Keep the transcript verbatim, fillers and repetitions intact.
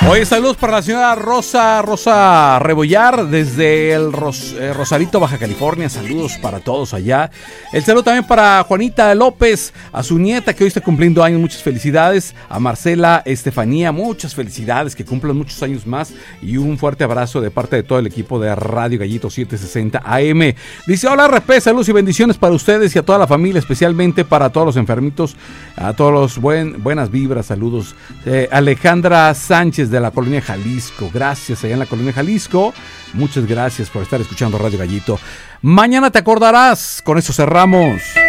Oye, saludos para la señora Rosa, Rosa Rebollar, desde el Ros, eh, Rosarito, Baja California. Saludos para todos allá. El saludo también para Juanita López, a su nieta que hoy está cumpliendo años. Muchas felicidades. A Marcela Estefanía, muchas felicidades, que cumplan muchos años más. Y un fuerte abrazo de parte de todo el equipo de Radio Gallito setecientos sesenta A M. Dice, hola R P, saludos y bendiciones para ustedes y a toda la familia, especialmente para todos los enfermitos, a todos los buen, buenas vibras, saludos. Eh, Alejandra Sánchez de la colonia Jalisco, gracias allá en la colonia Jalisco, muchas gracias por estar escuchando Radio Gallito. Mañana te acordarás, con eso cerramos.